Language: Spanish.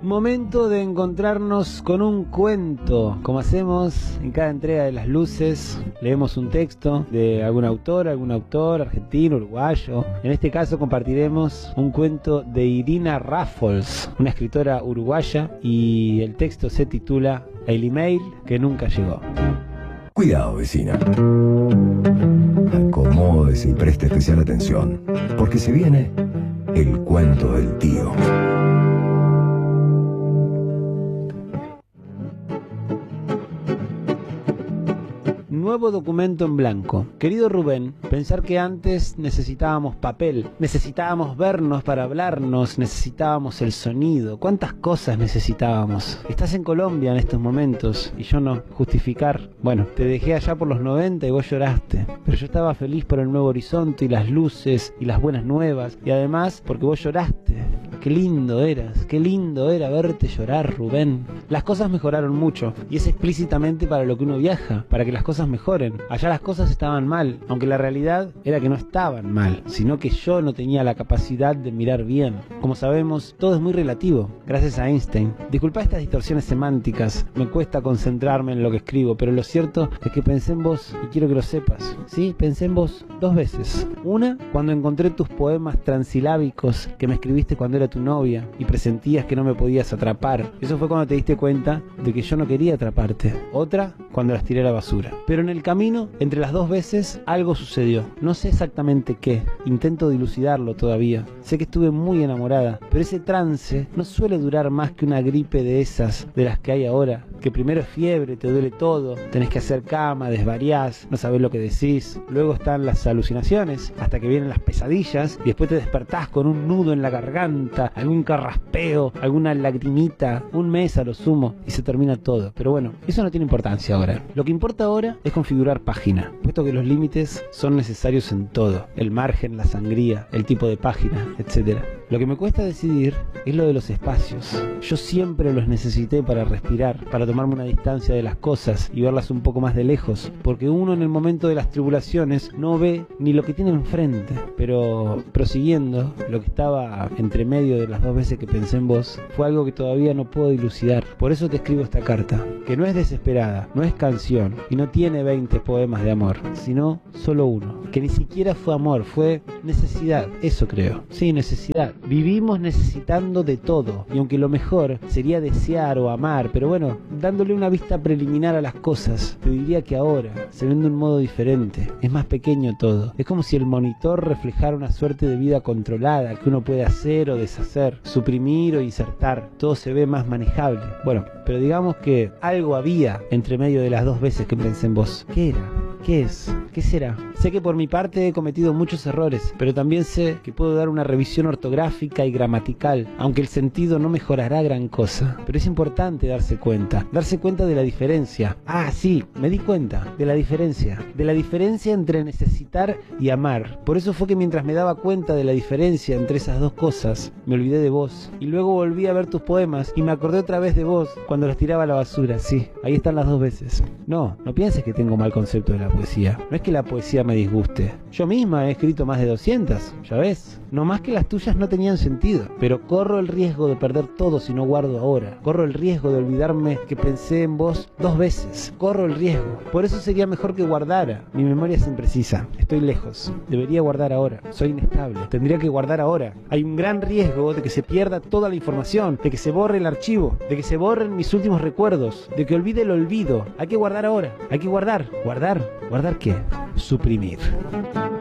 Momento de encontrarnos con un cuento, como hacemos en cada entrega de Las Luces. Leemos un texto de algún autor, argentino, uruguayo. En este caso compartiremos un cuento de Irina Raffols, una escritora uruguaya, y el texto se titula El email que nunca llegó. Cuidado, vecina. Acomódese y preste especial atención, porque se viene el cuento del tío. Nuevo documento en blanco. Querido Rubén, pensar que antes necesitábamos papel, necesitábamos vernos para hablarnos, necesitábamos el sonido. ¿Cuántas cosas necesitábamos? Estás en Colombia en estos momentos y yo no. Justificar. Bueno, te dejé allá por los 90 y vos lloraste. Pero yo estaba feliz por el nuevo horizonte y las luces y las buenas nuevas. Y además porque vos lloraste. Qué lindo era verte llorar, Rubén. Las cosas mejoraron mucho y es explícitamente para lo que uno viaja, para que las cosas mejoren. Allá las cosas estaban mal, aunque la realidad era que no estaban mal, sino que yo no tenía la capacidad de mirar bien. Como sabemos, todo es muy relativo, gracias a Einstein. Disculpa estas distorsiones semánticas, me cuesta concentrarme en lo que escribo, pero lo cierto es que pensé en vos y quiero que lo sepas. Sí, pensé en vos 2 veces. Una, cuando encontré tus poemas transilábicos que me escribiste cuando era tu novia y presentías que no me podías atrapar. Eso fue cuando te diste cuenta de que yo no quería atraparte. Otra, cuando las tiré a la basura. Pero en el camino, entre las 2 veces, algo sucedió. No sé exactamente qué. Intento dilucidarlo todavía. Sé que estuve muy enamorada, pero ese trance no suele durar más que una gripe de esas, de las que hay ahora. Que primero es fiebre, te duele todo, tenés que hacer cama, desvariás, no sabés lo que decís. Luego están las alucinaciones, hasta que vienen las pesadillas, y después te despertás con un nudo en la garganta, algún carraspeo, alguna lagrimita, un mes a lo sumo, y se termina todo. Pero bueno, eso no tiene importancia ahora. Lo que importa ahora es configurar página, puesto que los límites son necesarios en todo: el margen, la sangría, el tipo de página, etc. Lo que me cuesta decidir es lo de los espacios. Yo siempre los necesité para respirar, para tomarme una distancia de las cosas y verlas un poco más de lejos, porque uno en el momento de las tribulaciones no ve ni lo que tiene enfrente. Pero prosiguiendo, lo que estaba entre medio de las 2 veces que pensé en vos fue algo que todavía no puedo dilucidar. Por eso te escribo esta carta, que no es desesperada, no es canción y no tiene 20 poemas de amor, sino solo uno, que ni siquiera fue amor, fue necesidad. Eso creo. Sí, necesidad. Vivimos necesitando de todo, y aunque lo mejor sería desear o amar, pero bueno, dándole una vista preliminar a las cosas, te diría que ahora se ven de un modo diferente. Es más pequeño todo. Es como si el monitor reflejara una suerte de vida controlada que uno puede hacer o deshacer, suprimir o insertar. Todo se ve más manejable. Bueno, pero digamos que algo había entre medio de las 2 veces que pensé en vos. ¿Qué era? ¿Qué es? ¿Qué será? Sé que por mi parte he cometido muchos errores, pero también sé que puedo dar una revisión ortográfica y gramatical, aunque el sentido no mejorará gran cosa. Pero es importante darse cuenta de la diferencia. Ah, sí, me di cuenta de la diferencia entre necesitar y amar. Por eso fue que mientras me daba cuenta de la diferencia entre esas 2 cosas, me olvidé de vos. Y luego volví a ver tus poemas y me acordé otra vez de vos cuando los tiraba a la basura. Sí, ahí están las 2 veces. No pienses que tengo mal concepto de la poesía. No es que la poesía me disguste. Yo misma he escrito más de 200, ya ves. No más que las tuyas no tenían sentido. Pero corro el riesgo de perder todo si no guardo ahora. Corro el riesgo de olvidarme que pensé en vos 2 veces. Corro el riesgo. Por eso sería mejor que guardara. Mi memoria es imprecisa. Estoy lejos. Debería guardar ahora. Soy inestable. Tendría que guardar ahora. Hay un gran riesgo de que se pierda toda la información, de que se borre el archivo, de que se borren mis últimos recuerdos, de que olvide el olvido. Hay que guardar ahora. Hay que guardar. ¿Guardar? ¿Guardar qué? Suprimir.